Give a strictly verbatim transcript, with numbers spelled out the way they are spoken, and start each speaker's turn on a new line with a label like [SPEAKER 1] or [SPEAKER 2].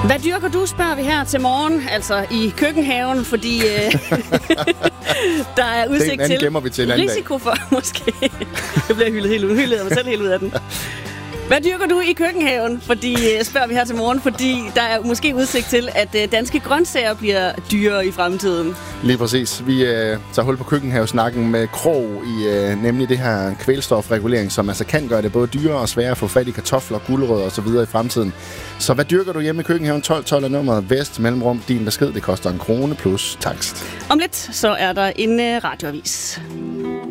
[SPEAKER 1] Hvad dyrker du, spørger vi her til morgen, altså i køkkenhaven, fordi øh, der er udsigt til,
[SPEAKER 2] til
[SPEAKER 1] risiko for, måske. Jeg bliver hyldet helt ud, hyldet mig selv helt ud af den. Hvad dyrker du i køkkenhaven, fordi, spørger vi her til morgen, fordi der er måske udsigt til, at danske grøntsager bliver dyrere i fremtiden.
[SPEAKER 2] Lige præcis. Vi øh, tager hul på køkkenhavesnakken med Krog i øh, nemlig det her kvælstofregulering, som altså kan gøre det både dyrere og sværere at få fat i kartofler, gulerødder og så videre i fremtiden. Så hvad dyrker du hjemme i køkkenhaven? tolv tolv er nummeret Vest Mellemrum. Din besked, det koster en krone plus takst.
[SPEAKER 1] Om lidt, så er der en øh, radioavis.